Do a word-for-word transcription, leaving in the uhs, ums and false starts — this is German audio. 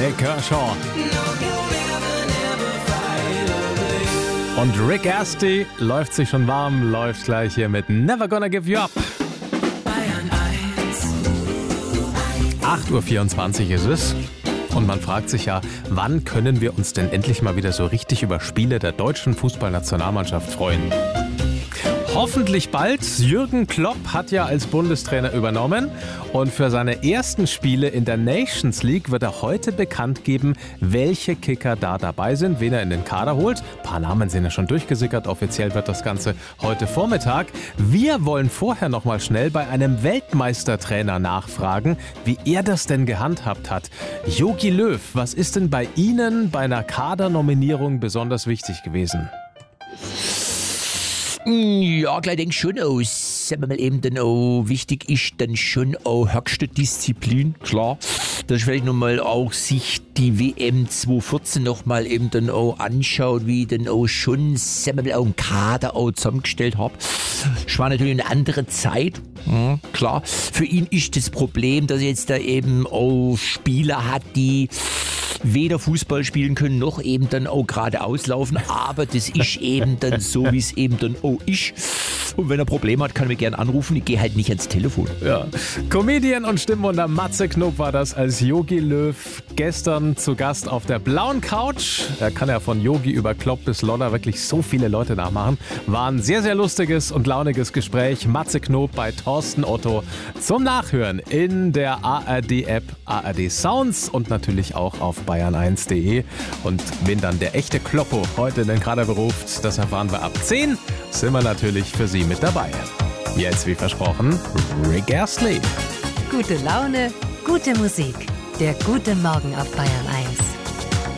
Nick Kershaw. Und Rick Astley läuft sich schon warm, läuft gleich hier mit Never Gonna Give You Up. acht Uhr vierundzwanzig ist es. Und man fragt sich ja, wann können wir uns denn endlich mal wieder so richtig über Spiele der deutschen Fußballnationalmannschaft freuen? Hoffentlich bald. Jürgen Klopp hat ja als Bundestrainer übernommen und für seine ersten Spiele in der Nations League wird er heute bekannt geben, welche Kicker da dabei sind, wen er in den Kader holt. Ein paar Namen sind ja schon durchgesickert, offiziell wird das Ganze heute Vormittag. Wir wollen vorher noch mal schnell bei einem Weltmeistertrainer nachfragen, wie er das denn gehandhabt hat. Jogi Löw, was ist denn bei Ihnen bei einer Kadernominierung besonders wichtig gewesen? Ja, ich denke schon auch, sagen wir mal eben dann auch, wichtig ist dann schon auch höchste Disziplin, klar. Dass ich vielleicht nochmal auch sich die W M zwanzig vierzehn nochmal eben dann auch anschaut, wie ich dann auch schon, sagen wir mal, auch einen Kader auch zusammengestellt habe. Es war natürlich eine andere Zeit, ja, klar. Für ihn ist das Problem, dass er jetzt da eben auch Spieler hat, die weder Fußball spielen können, noch eben dann auch gerade auslaufen, aber das ist eben dann so, wie es eben dann auch ist. Und wenn er Probleme hat, kann er mich gerne anrufen, ich gehe halt nicht ans Telefon. Ja. Comedian und Stimmwunder Matze Knob war das als Jogi Löw gestern zu Gast auf der blauen Couch. Er kann ja von Jogi über Klopp bis Lodder wirklich so viele Leute nachmachen. War ein sehr, sehr lustiges und launiges Gespräch. Matze Knob bei Thorsten Otto zum Nachhören in der A R D-App, A R D Sounds und natürlich auch auf bayern eins punkt de. Und wenn dann der echte Kloppo heute in den Kader beruft, das erfahren wir ab zehn, sind wir natürlich für Sie mit dabei. Jetzt, wie versprochen, Rick Astley. Gute Laune, gute Musik. Der gute Morgen auf Bayern eins.